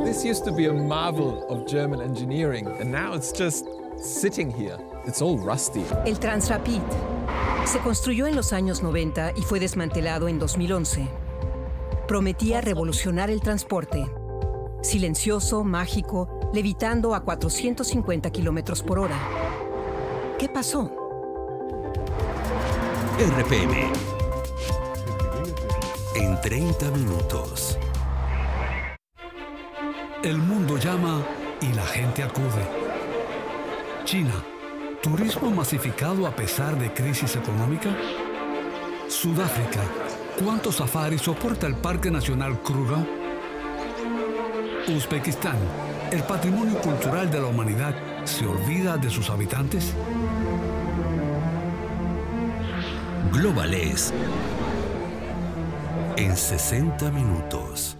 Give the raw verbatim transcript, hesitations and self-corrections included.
This used to be a marvel of German engineering, and now it's just sitting here. It's all rusty. El Transrapid se construyó en los años noventa y fue desmantelado en dos mil once. Prometía revolucionar el transporte. Silencioso, mágico, levitando a cuatrocientos cincuenta kilómetros por hora. ¿Qué pasó? R P M en treinta minutos. El mundo llama y la gente acude. China, turismo masificado a pesar de crisis económica. Sudáfrica, ¿cuántos safaris soporta el Parque Nacional Kruger? Uzbekistán, ¿el patrimonio cultural de la humanidad se olvida de sus habitantes? Global es en sesenta minutos.